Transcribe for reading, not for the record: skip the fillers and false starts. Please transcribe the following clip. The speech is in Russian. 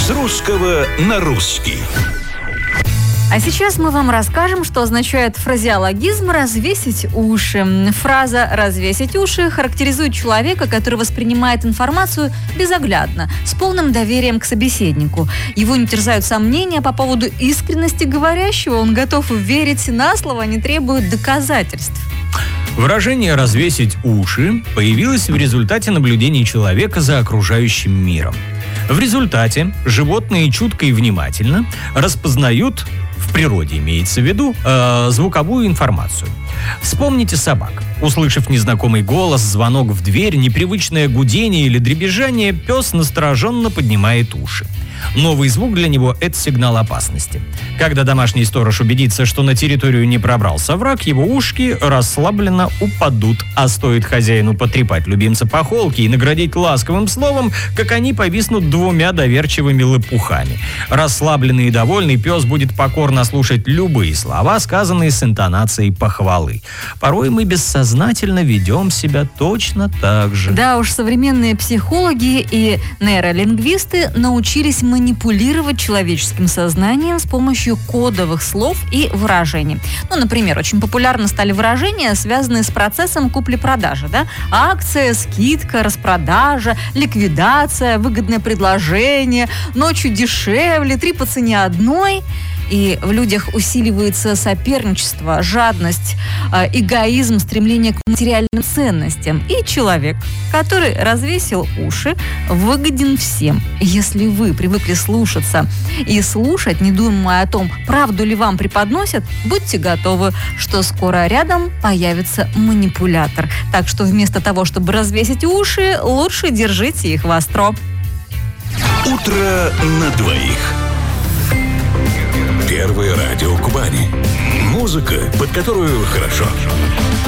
С русского на русский. А сейчас мы вам расскажем, что означает фразеологизм «развесить уши». Фраза «развесить уши» характеризует человека, который воспринимает информацию безоглядно, с полным доверием к собеседнику. Его не терзают сомнения по поводу искренности говорящего, он готов верить на слово, не требует доказательств. Выражение «развесить уши» появилось в результате наблюдений человека за окружающим миром. В результате животные чутко и внимательно распознают, в природе имеется в виду, звуковую информацию. Вспомните собак. Услышав незнакомый голос, звонок в дверь, непривычное гудение или дребезжание, пес настороженно поднимает уши. Новый звук для него – это сигнал опасности. Когда домашний сторож убедится, что на территорию не пробрался враг, его ушки расслабленно упадут. А стоит хозяину потрепать любимца по холке и наградить ласковым словом, как они повиснут двумя доверчивыми лопухами. Расслабленный и довольный пес будет покорно слушать любые слова, сказанные с интонацией похвалы. Порой мы бессознательно ведем себя точно так же. Да уж, современные психологи и нейролингвисты научились манипулировать человеческим сознанием с помощью кодовых слов и выражений. Например, очень популярны стали выражения, связанные с процессом купли-продажи. Да? Акция, скидка, распродажа, ликвидация, выгодное предложение, ночью дешевле, 3 по цене одной. И в людях усиливается соперничество, жадность, эгоизм, стремление к материальным ценностям. И человек, который развесил уши, выгоден всем. Если вы привыкли слушаться и слушать, не думая о том, правду ли вам преподносят, будьте готовы, что скоро рядом появится манипулятор. Так что вместо того, чтобы развесить уши, лучше держите их востро. Утро на двоих. Первое радио Кубани. Музыка, под которую хорошо.